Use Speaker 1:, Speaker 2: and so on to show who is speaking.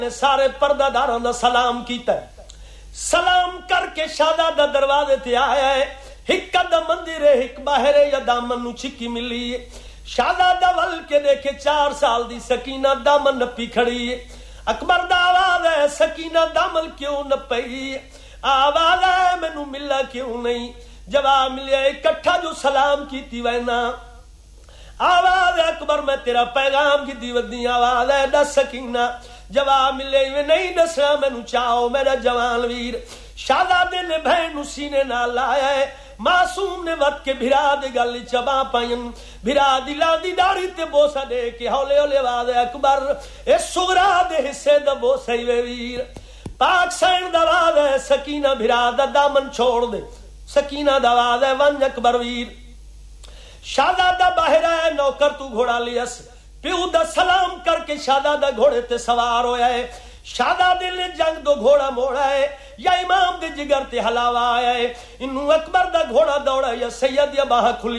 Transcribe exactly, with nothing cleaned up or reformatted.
Speaker 1: سارے پردہ داراں دا سلام کیتا ہے. سلام کر کے شہزادہ دروازے تے آیا ہے. ایک قدم مندر ہے ایک باہر ہے یا دامن نو چھکی ملی ہے. شہزادہ ول کے دیکھے چار سال دی سکینہ دامن نپی کھڑی ہے. اکبر دا آواز ہے سکینہ دامن کیوں نپئی؟ آواز ہے مینوں ملا کیوں نہیں؟ جواب ملیا اکٹھا جو سلام کیتی وینا. آواز ہے اکبر میں تیرا پیغام کی دی ودی. آواز ہے دس سکینہ. جواب ملے میں نہیں دسنا مینوں چاہو میرا جوان ویر. شہزادے نے بہن نو سینے نال لایا ہے. معصوم نے وت کے بھرا دے گل چبا پائن. بھرا دی لاندی داڑھی تے بوسا دے کے ہولے ہولے آواز ہے اکبر اے سغرا دے حصے دا بوسا ہی وے ویر. پاک سین دا آواز ہے سکینہ بھرا دا دامن چھوڑ دے. سکینہ دا آواز ہے ون اکبر ویر. شہزادہ باہر ہے نوکر تو گھوڑا لیس. پیو دا سلام کر کے شہزادہ گھوڑے تے سوار ہویا ہے. شہزادے نے جنگ دو گھوڑا موڑا ہے یا امام دے جگر تے حلاوہ آیا ہے. انہوں اکبر دا گھوڑا دوڑا یا سید یا باہ کھلی